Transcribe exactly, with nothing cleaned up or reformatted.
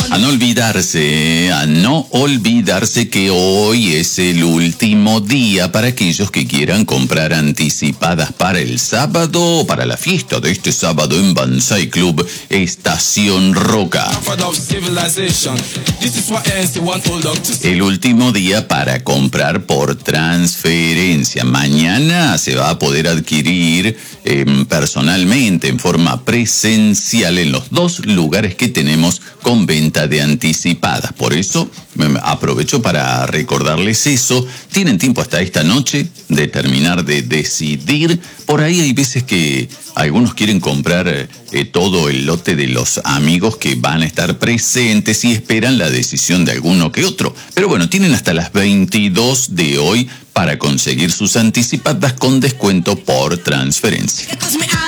A no olvidarse, a no olvidarse que hoy es el último día para aquellos que quieran comprar anticipadas para el sábado o para la fiesta de este sábado en Banzai Club Estación Roca. El último día para comprar por transferencia. Mañana se va a poder adquirir eh, personalmente, en forma presencial, en los dos lugares que tenemos con venta de anticipadas. Por eso aprovecho para recordarles eso. Tienen tiempo hasta esta noche de terminar de decidir. Por ahí hay veces que algunos quieren comprar eh, todo el lote de los amigos que van a estar presentes y esperan la decisión de alguno que otro. Pero bueno, tienen hasta las veintidós de hoy para conseguir sus anticipadas con descuento por transferencia.